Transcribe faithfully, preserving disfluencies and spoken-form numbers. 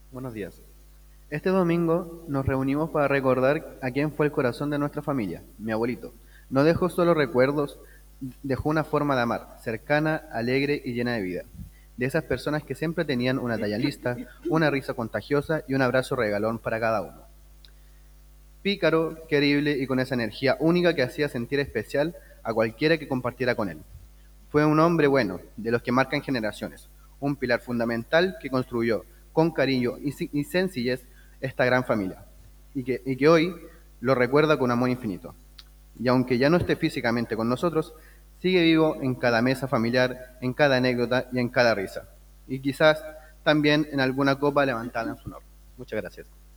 Buenos días. Este domingo nos reunimos para recordar a quién fue el corazón de nuestra familia, mi abuelito. No dejó solo recuerdos, dejó una forma de amar, cercana, alegre y llena de vida. De esas personas que siempre tenían una talla lista, una risa contagiosa y un abrazo regalón para cada uno. Pícaro, querible y con esa energía única que hacía sentir especial a cualquiera que compartiera con él. Fue un hombre bueno, de los que marcan generaciones, un pilar fundamental que construyó con cariño y, si- y sencillez esta gran familia, y que, y que hoy lo recuerda con amor infinito. Y aunque ya no esté físicamente con nosotros, sigue vivo en cada mesa familiar, en cada anécdota y en cada risa. Y quizás también en alguna copa levantada en su honor. Muchas gracias.